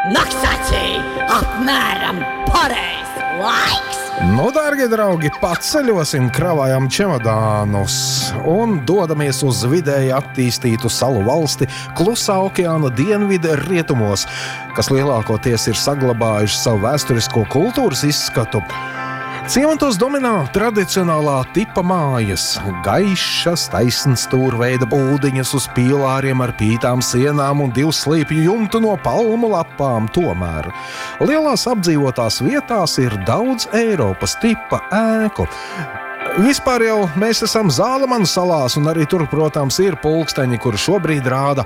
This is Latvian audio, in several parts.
Naksacī apmēram pareizs laiks. Nu, dārgie draugi, paceļosim, kravājam čemodānus un dodamies uz vidēji attīstītu salu valsti Klusā okeāna dienvidu rietumos, kas lielākoties ir saglabājuši savu vēsturisko kultūras izskatu. Ciematos dominē tradicionālā tipa mājas, gaišas, taisnas stūrveida būdiņas uz pīlāriem ar pītām sienām un 2 slīpju jumtu no palmu lapām. Tomēr lielās apdzīvotās vietās ir daudz Eiropas tipa ēku. Vispār jau mēs esam Zālamanu salās, un arī tur, protams, ir pulksteņi, kuri šobrīd rāda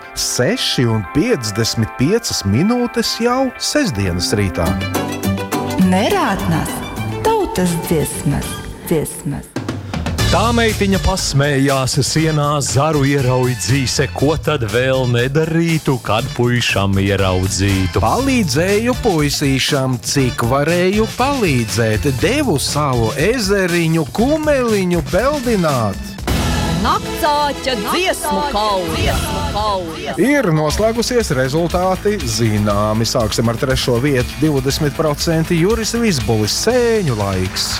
6:55 minūtes jau sestdienas rītā. Nerātnās tautas dziesmas. Tā meitiņa pasmējās, sienā zaru ierauj dzīse, ko tad vēl nedarītu, kad puišam ieraudzītu. Palīdzēju puisīšam, cik varēju palīdzēt, devu savu ezeriņu, kumeliņu peldināt. Naktsāķa dziesmu kauja. Ir noslēgusies, rezultāti zināmi. Sāksim ar 3. vietu, 20% Juris Vizbulis, Sēņu laiks.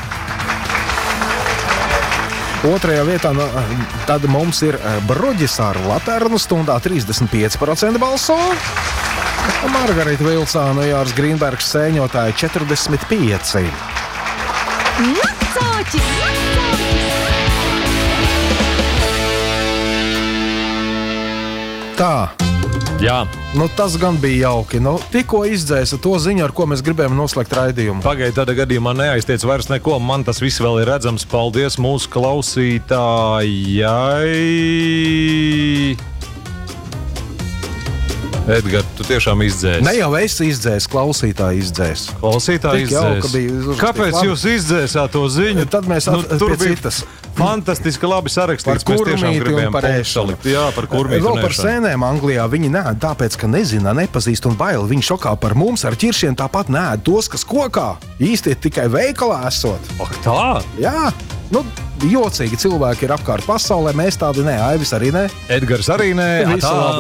2. vietā tad mums ir Bruģis ar Laternu stundā, 35% balso. Margarita Vilcāna, Jārs Grīnbergs, Sēņotāji, 45%. Naktsāķis! Tā. Jā, Nu, tas gan bija jauki. Nu, tikko izdzēsa to ziņu, ar ko mēs gribējām noslēgt raidījumu. pagaid, tādā gadījumā neaiztiec vairs neko. Man tas viss vēl ir redzams. Paldies mūsu klausītājai. Edgars, tu tiešām izdzēsi. Ne jau es izdzēsu, klausītāji izdzēs. Klausītāji Tik jauka izdzēs. bija uzrakstīta. Kāpēc Labi. jūs izdzēsāt to ziņu? Tad mēs tur pie bija citas. fantastiski labi sarakstīts. Par Mēs tiešām kurmīti un gribējām par punktu ēšanu. salikt. Jā, par kurmīti Vēl un par ēšanu. sēnēm Anglijā viņi nēd tāpēc, ka nezina, nepazīst un bail. Viņi šokā par mums ar ķiršiem tāpat nēd tos, kas kokā. Īsti tikai veikalā esot. Ak, tā! Jā, nu, jocīgi cilvēki ir apkārt pasaulē. Mēs tādi ne, Aivis arī ne. Edgars arī nē. Visu Tā. labu.